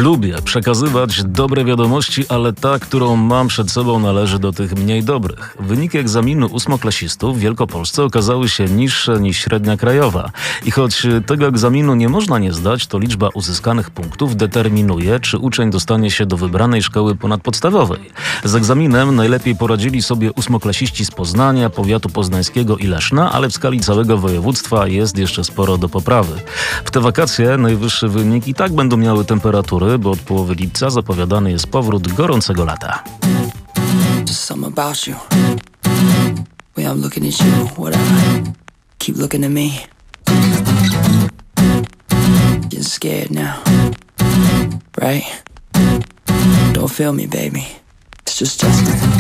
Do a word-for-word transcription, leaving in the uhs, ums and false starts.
Lubię przekazywać dobre wiadomości, ale ta, którą mam przed sobą, należy do tych mniej dobrych. Wyniki egzaminu ósmoklasistów w Wielkopolsce okazały się niższe niż średnia krajowa. I choć tego egzaminu nie można nie zdać, to liczba uzyskanych punktów determinuje, czy uczeń dostanie się do wybranej szkoły ponadpodstawowej. Z egzaminem najlepiej poradzili sobie ósmoklasiści z Poznania, powiatu poznańskiego i Leszna, ale w skali całego województwa jest jeszcze sporo do poprawy. W te wakacje najwyższy wynik i tak będą miały temperatury, bo od połowy lipca zapowiadany jest powrót gorącego lata. Just something about you. Way I'm looking at you, whatever. Keep looking at me. Getting scared now, right? Don't feel me, baby. It's just Justin.